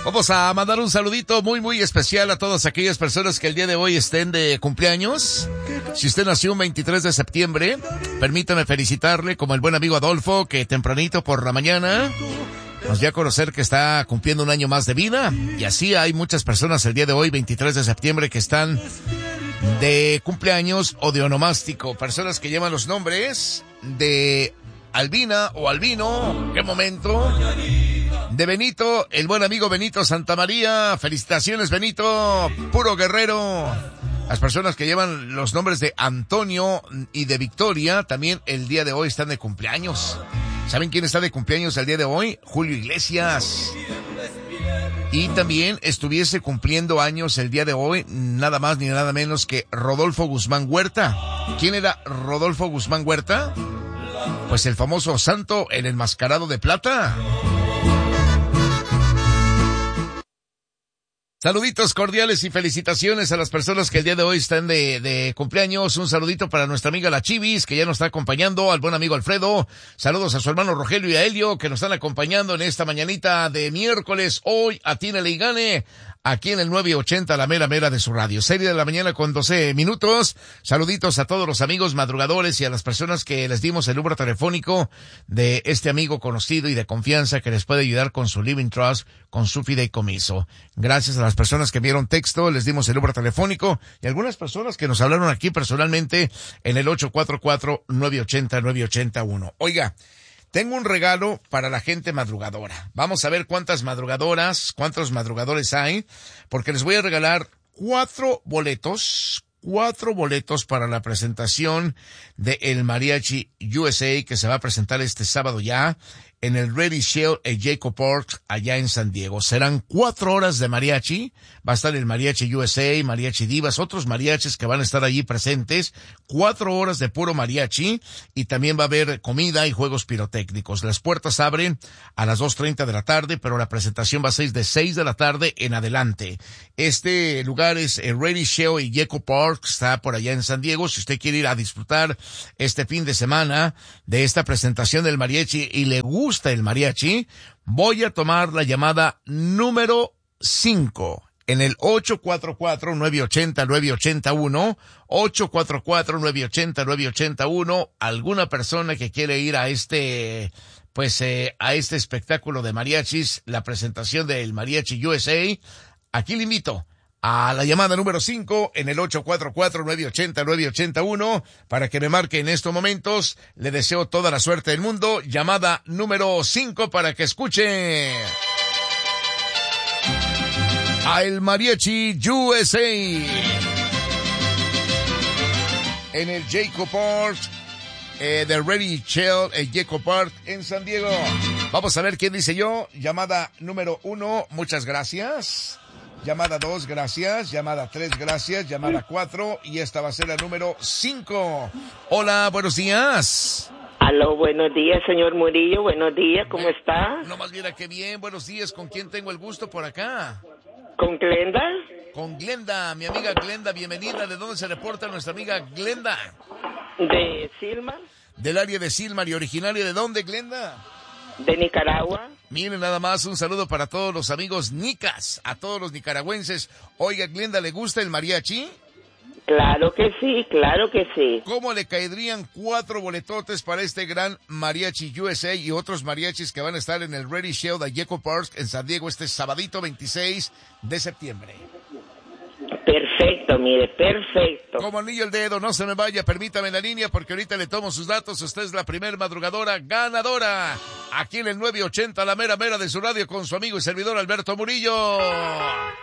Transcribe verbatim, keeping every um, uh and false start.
Vamos a mandar un saludito muy muy especial a todas aquellas personas que el día de hoy estén de cumpleaños. Si usted nació un veintitrés de septiembre, permítame felicitarle como el buen amigo Adolfo, que tempranito por la mañana nos dio a conocer que está cumpliendo un año más de vida. Y así hay muchas personas el día de hoy, veintitrés de septiembre, que están de cumpleaños o de onomástico. Personas que llevan los nombres de Albina o Albino. ¡Qué momento! De Benito, el buen amigo Benito Santamaría. Felicitaciones, Benito, puro guerrero. Las personas que llevan los nombres de Antonio y de Victoria también el día de hoy están de cumpleaños. ¿Saben quién está de cumpleaños el día de hoy? Julio Iglesias. Y también estuviese cumpliendo años el día de hoy, nada más ni nada menos que Rodolfo Guzmán Huerta. ¿Quién era Rodolfo Guzmán Huerta? Pues el famoso santo, el enmascarado de plata. Saluditos cordiales y felicitaciones a las personas que el día de hoy están de, de cumpleaños. Un saludito para nuestra amiga La Chivis, que ya nos está acompañando, al buen amigo Alfredo. Saludos a su hermano Rogelio y a Helio, que nos están acompañando en esta mañanita de miércoles. Hoy, atínale y gane, aquí en el nueve ochenta, la mera mera de su radio. Serie de la mañana con doce minutos. Saluditos a todos los amigos madrugadores y a las personas que les dimos el número telefónico de este amigo conocido y de confianza que les puede ayudar con su Living Trust, con su fideicomiso. Gracias a las personas que enviaron texto, les dimos el número telefónico, y algunas personas que nos hablaron aquí personalmente en el ocho cuatro cuatro, nueve ocho cero, nueve ocho cero uno. Oiga, tengo un regalo para la gente madrugadora. Vamos a ver cuántas madrugadoras, cuántos madrugadores hay, porque les voy a regalar cuatro boletos, cuatro boletos para la presentación de el Mariachi U S A, que se va a presentar este sábado ya en el Ready Shell en Jacob Park, allá en San Diego. Serán cuatro horas de mariachi. Va a estar el Mariachi U S A, Mariachi Divas, otros mariachis que van a estar allí presentes. Cuatro horas de puro mariachi, y también va a haber comida y juegos pirotécnicos. Las puertas abren a las dos treinta de la tarde, pero la presentación va a ser de seis de la tarde en adelante. Este lugar es el Ready Shell y Jacob Park, está por allá en San Diego. Si usted quiere ir a disfrutar este fin de semana de esta presentación del mariachi y le gusta el mariachi, voy a tomar la llamada número cinco en el ocho cuatro cuatro, nueve ocho cero, nueve ocho cero uno, ocho cuatro cuatro, nueve ocho cero, nueve ocho cero uno. Alguna persona que quiere ir a este, pues, eh, a este espectáculo de mariachis, la presentación del Mariachi U S A, aquí le invito a la llamada número cinco en el ocho cuatro cuatro, nueve ocho cero, nueve ocho cero uno para que me marque en estos momentos. Le deseo toda la suerte del mundo. Llamada número cinco para que escuche a el Mariachi U S A en el Jacob Park, eh, de Ready Shell, el Jacob Park en San Diego. Vamos a ver quién dice yo. Llamada número uno, muchas gracias. Llamada dos, gracias. Llamada tres, gracias. Llamada cuatro, y esta va a ser la número cinco. Hola, buenos días. Aló, buenos días, señor Murillo. Buenos días, ¿cómo eh, está? No más bien, qué bien. Buenos días. ¿Con quién tengo el gusto por acá? ¿Con Glenda? Con Glenda, mi amiga Glenda. Bienvenida. ¿De dónde se reporta nuestra amiga Glenda? De Silmar. Del área de Silmar. ¿Y originaria de dónde, Glenda? De Nicaragua. Miren, nada más, un saludo para todos los amigos nicas, a todos los nicaragüenses. Oiga, Glenda, ¿le gusta el mariachi? Claro que sí, claro que sí. ¿Cómo le caerían cuatro boletotes para este gran Mariachi U S A y otros mariachis que van a estar en el Ready Shell de Jacob Park en San Diego este sabadito veintiséis de septiembre? Perfecto, mire, perfecto. Como anillo al dedo, no se me vaya, permítame la línea porque ahorita le tomo sus datos. Usted es la primer madrugadora ganadora aquí en el nueve ochenta, la mera mera de su radio, con su amigo y servidor Alberto Murillo.